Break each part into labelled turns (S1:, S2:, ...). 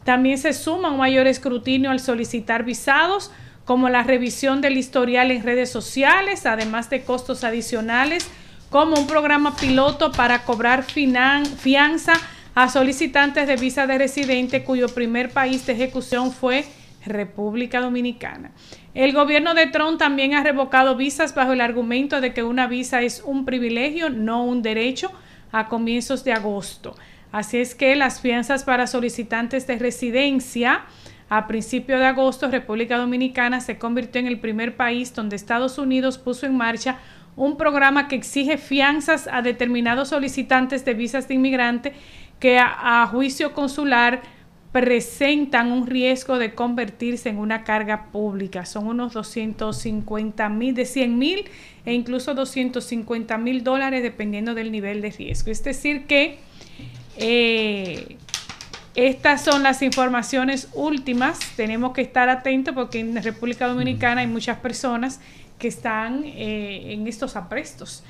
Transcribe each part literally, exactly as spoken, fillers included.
S1: También se suma un mayor escrutinio al solicitar visados, como la revisión del historial en redes sociales, además de costos adicionales, como un programa piloto para cobrar finan, fianza a solicitantes de visa de residente cuyo primer país de ejecución fue República Dominicana. El gobierno de Trump también ha revocado visas bajo el argumento de que una visa es un privilegio, no un derecho, a comienzos de agosto. Así es que las fianzas para solicitantes de residencia a principios de agosto, República Dominicana se convirtió en el primer país donde Estados Unidos puso en marcha un programa que exige fianzas a determinados solicitantes de visas de inmigrante que a, a juicio consular presentan un riesgo de convertirse en una carga pública. Son unos doscientos cincuenta mil, de cien mil e incluso doscientos cincuenta mil dólares dependiendo del nivel de riesgo. Es decir que eh, estas son las informaciones últimas. Tenemos que estar atentos porque en República Dominicana hay muchas personas que están eh, en estos aprestos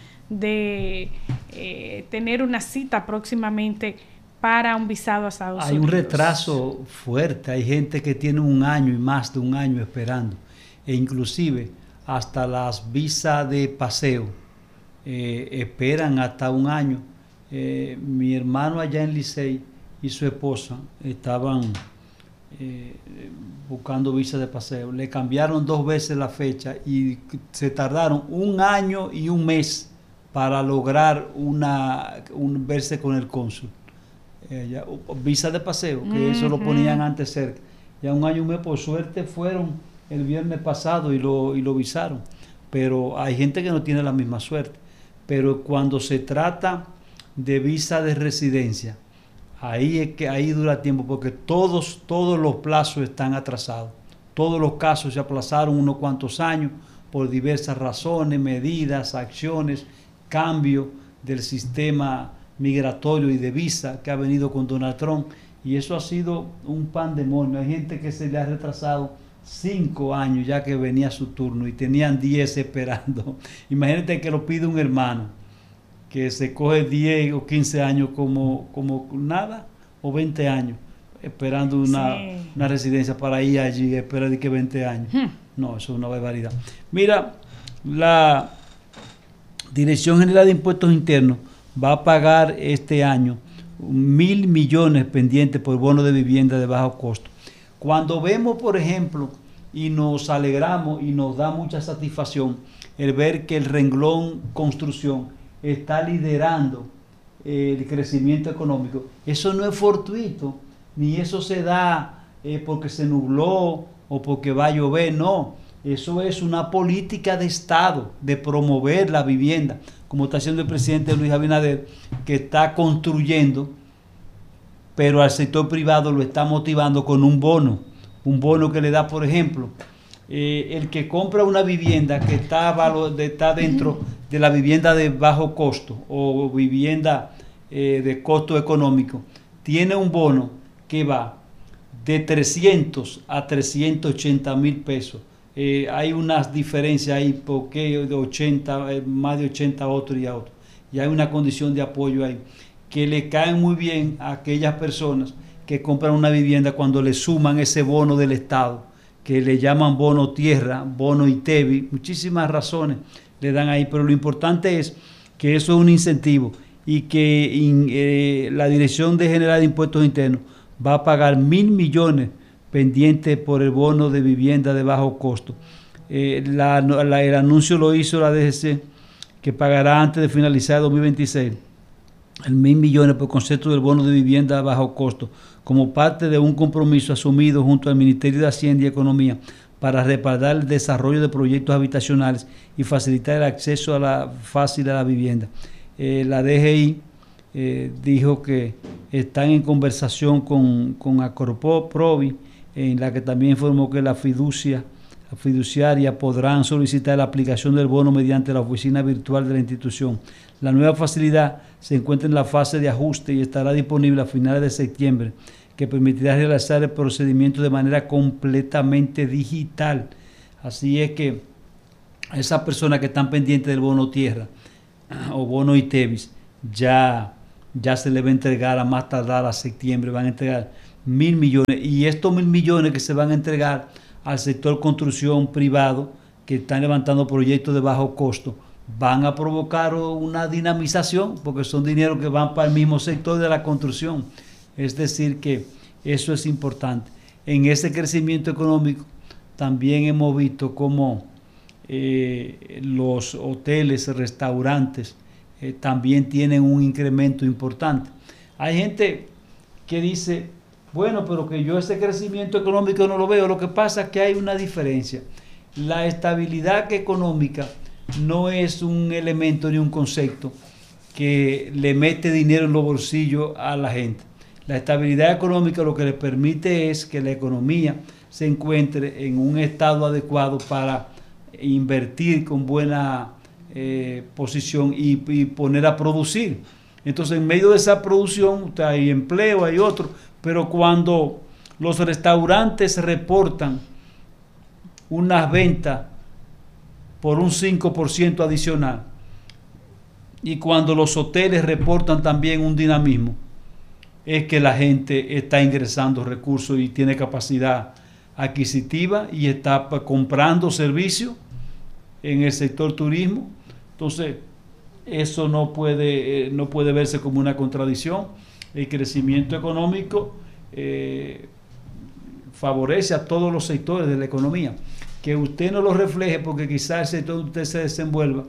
S1: de eh, tener una cita próximamente para un visado a Estados
S2: Hay
S1: Unidos.
S2: Un retraso fuerte, hay gente que tiene un año y más de un año esperando, e inclusive hasta las visas de paseo eh, esperan hasta un año. Eh, mi hermano allá en Licey y su esposa estaban eh, buscando visas de paseo, le cambiaron dos veces la fecha y se tardaron un año y un mes para lograr una, un, verse con el cónsul. Eh, ya, visa de paseo, que uh-huh. eso lo ponían antes cerca. Ya un año y un mes, por suerte fueron el viernes pasado y lo, y lo visaron. Pero hay gente que no tiene la misma suerte. Pero cuando se trata de visa de residencia, ahí es que ahí dura tiempo, porque todos, todos los plazos están atrasados. Todos los casos se aplazaron unos cuantos años por diversas razones, medidas, acciones, cambio del sistema migratorio y de visa que ha venido con Donald Trump, y eso ha sido un pandemonio. Hay gente que se le ha retrasado cinco años ya que venía su turno y tenían diez esperando. Imagínate que lo pide un hermano que se coge diez o quince años como, como nada, o veinte años esperando una, sí. una residencia para ir allí, esperar de que veinte años. Hmm. No, eso es una barbaridad. Mira, la Dirección General de Impuestos Internos va a pagar este año mil millones pendientes por bono de vivienda de bajo costo. Cuando vemos, por ejemplo, y nos alegramos y nos da mucha satisfacción el ver que el renglón construcción está liderando eh, el crecimiento económico, eso no es fortuito, ni eso se da eh, porque se nubló o porque va a llover, no. Eso es una política de Estado, de promover la vivienda, como está haciendo el presidente Luis Abinader, que está construyendo, pero al sector privado lo está motivando con un bono, un bono que le da, por ejemplo, eh, el que compra una vivienda que está, valo, está dentro de la vivienda de bajo costo o vivienda eh, de costo económico, tiene un bono que va de trescientos a trescientos ochenta mil pesos. Eh, hay unas diferencias ahí, porque de ochenta, eh, más de ochenta a otro y a otro. Y hay una condición de apoyo ahí, que le caen muy bien a aquellas personas que compran una vivienda cuando le suman ese bono del Estado, que le llaman bono tierra, bono ITEVI, muchísimas razones le dan ahí, pero lo importante es que eso es un incentivo y que in, eh, la Dirección de General de Impuestos Internos va a pagar mil millones pendiente por el bono de vivienda de bajo costo. Eh, la, la, el anuncio lo hizo la D G C, que pagará antes de finalizar dos mil veintiséis el mil millones por concepto del bono de vivienda de bajo costo, como parte de un compromiso asumido junto al Ministerio de Hacienda y Economía para respaldar el desarrollo de proyectos habitacionales y facilitar el acceso a la fácil a la vivienda. Eh, la D G I eh, dijo que están en conversación con, con Acroprovi, en la que también informó que la fiducia, la fiduciaria podrán solicitar la aplicación del bono mediante la oficina virtual de la institución. La nueva facilidad se encuentra en la fase de ajuste y estará disponible a finales de septiembre, que permitirá realizar el procedimiento de manera completamente digital. Así es que a esas personas que están pendientes del bono tierra o bono ITEVIS, ya, ya se le va a entregar a más tardar a septiembre, van a entregar mil millones. Y estos mil millones que se van a entregar al sector construcción privado, que están levantando proyectos de bajo costo, van a provocar una dinamización, porque son dinero que van para el mismo sector de la construcción. Es decir, que eso es importante. En ese crecimiento económico también hemos visto cómo eh, los hoteles, restaurantes, eh, también tienen un incremento importante. Hay gente que dice, bueno, pero que yo ese crecimiento económico no lo veo. Lo que pasa es que hay una diferencia. La estabilidad económica no es un elemento ni un concepto que le mete dinero en los bolsillos a la gente. La estabilidad económica lo que le permite es que la economía se encuentre en un estado adecuado para invertir con buena eh, posición y, y poner a producir. Entonces, en medio de esa producción hay empleo, hay otro, pero cuando los restaurantes reportan unas ventas por un cinco por ciento adicional y cuando los hoteles reportan también un dinamismo, es que la gente está ingresando recursos y tiene capacidad adquisitiva y está comprando servicios en el sector turismo. Entonces, eso no puede, no puede verse como una contradicción. El crecimiento económico eh, favorece a todos los sectores de la economía. Que usted no lo refleje porque quizás el sector donde usted se desenvuelva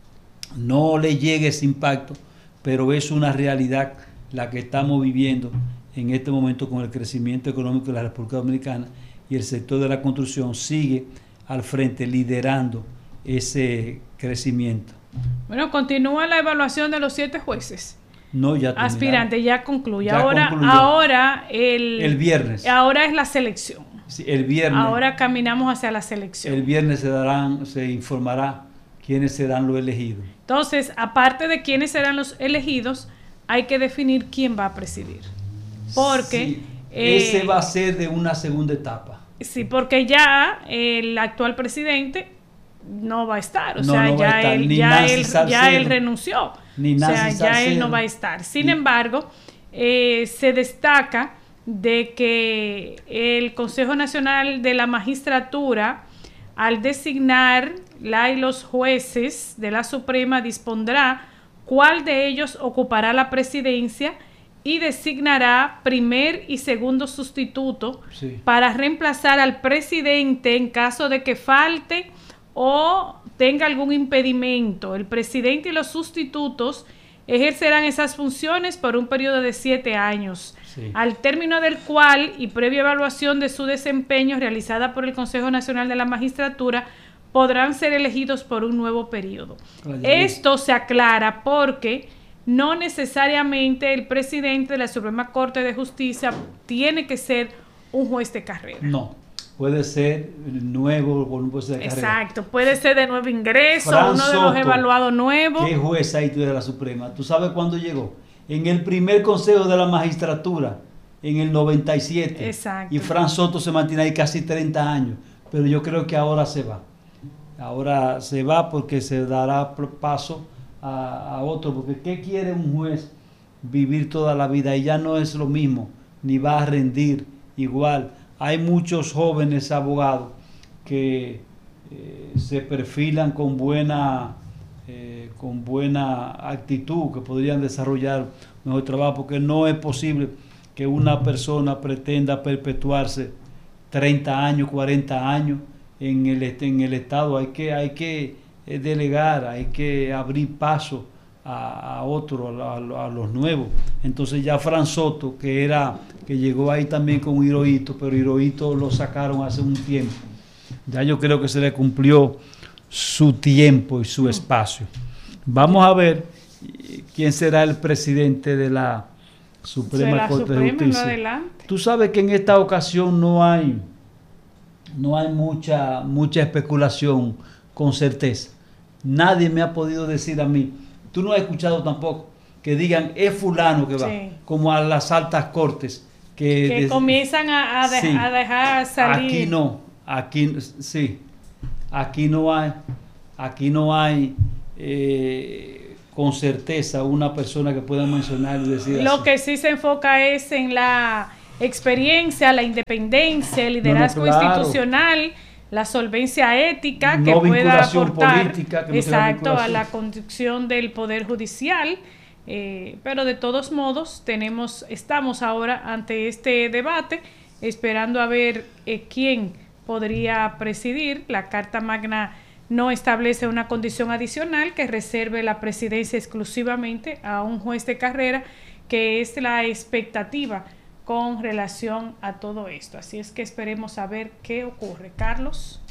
S2: no le llegue ese impacto, pero es una realidad la que estamos viviendo en este momento con el crecimiento económico de la República Dominicana, y el sector de la construcción sigue al frente liderando ese crecimiento.
S1: Bueno, continúa la evaluación de los siete jueces.
S2: No, ya
S1: aspirante, ya concluye.
S2: Ya
S1: ahora,
S2: concluyó.
S1: ahora el,
S2: el viernes.
S1: Ahora es la selección.
S2: Sí, el viernes.
S1: Ahora caminamos hacia la selección.
S2: El viernes se darán, se informará quiénes serán los elegidos.
S1: Entonces, aparte de quiénes serán los elegidos, hay que definir quién va a presidir. Porque
S2: sí,
S1: eh,
S2: ese va a ser de una segunda etapa.
S1: Sí, porque ya el actual presidente no va a estar. O
S2: no,
S1: sea,
S2: no
S1: ya,
S2: estar.
S1: él, ya, él, ya él renunció.
S2: Ni
S1: o sea,
S2: Nancy
S1: ya
S2: Salcedo,
S1: él no va a estar. Sin
S2: ni,
S1: embargo, eh, se destaca de que el Consejo Nacional de la Magistratura, al designar la y los jueces de la Suprema, dispondrá cuál de ellos ocupará la presidencia y designará primer y segundo sustituto
S2: sí.
S1: para reemplazar al presidente en caso de que falte o tenga algún impedimento. El presidente y los sustitutos ejercerán esas funciones por un periodo de siete años, sí. al término del cual y previa evaluación de su desempeño realizada por el Consejo Nacional de la Magistratura, podrán ser elegidos por un nuevo periodo. Esto se aclara porque no necesariamente el presidente de la Suprema Corte de Justicia tiene que ser un juez de carrera.
S2: No, puede ser nuevo un juez de carrera.
S1: Exacto, puede ser de nuevo ingreso,
S2: Fran
S1: uno de
S2: Soto,
S1: los evaluados nuevos.
S2: ¿Qué juez hay tú de la Suprema? ¿Tú sabes cuándo llegó? En el primer Consejo de la Magistratura, en el noventa y siete.
S1: Exacto.
S2: Y Fran Soto se mantiene ahí casi treinta años, pero yo creo que ahora se va. Ahora se va porque se dará paso a, a otro, porque ¿qué quiere un juez? Vivir toda la vida, y ya no es lo mismo, ni va a rendir igual. Hay muchos jóvenes abogados que eh, se perfilan con buena, eh, con buena actitud, que podrían desarrollar mejor trabajo, porque no es posible que una persona pretenda perpetuarse treinta años, cuarenta años en el, en el Estado. Hay que, hay que delegar, hay que abrir paso a, a otros, a, a los nuevos. Entonces ya Fran Soto, que era que llegó ahí también con Hirohito, pero Hirohito lo sacaron hace un tiempo. Ya yo creo que se le cumplió su tiempo y su espacio. Vamos a ver quién será el presidente de la Suprema Corte de Justicia. Tú sabes que en esta ocasión no hay no hay mucha mucha especulación con certeza. Nadie me ha podido decir a mí, tú no has escuchado tampoco, que digan es fulano que va, sí. como a las altas cortes. Que,
S1: que
S2: des,
S1: comienzan a, a, de, sí. a dejar salir.
S2: Aquí no, aquí sí, aquí no hay, aquí no hay eh, con certeza una persona que pueda mencionar y decir
S1: Lo
S2: así.
S1: que sí se enfoca es en la experiencia, la independencia, el liderazgo
S2: no, no, claro.
S1: institucional, la solvencia ética
S2: no
S1: que pueda aportar
S2: política, que no
S1: exacto a la conducción del Poder Judicial. Eh, pero de todos modos tenemos, estamos ahora ante este debate esperando a ver eh, quién podría presidir. La Carta Magna no establece una condición adicional que reserve la presidencia exclusivamente a un juez de carrera, que es la expectativa con relación a todo esto. Así es que esperemos a ver qué ocurre. Carlos.